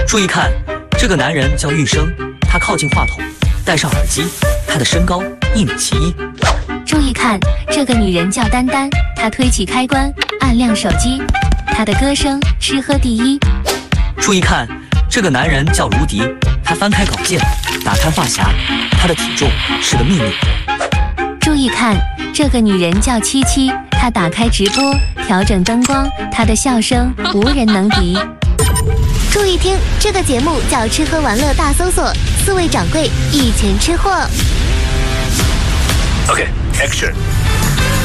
注意看，这个男人叫玉生，他靠近话筒，戴上耳机，他的身高1.71米。 注意看，这个女人叫丹丹，她推起开关，按亮手机，她的歌声吃喝第一。 注意看，这个男人叫卢迪，他翻开稿件，打开话匣，他的体重是个秘密。 注意看，这个女人叫七七，她打开直播，调整灯光，她的笑声无人能敌。 注意听，这个节目叫《吃喝玩乐大搜索》，4位掌柜一前吃货。 Okay, action.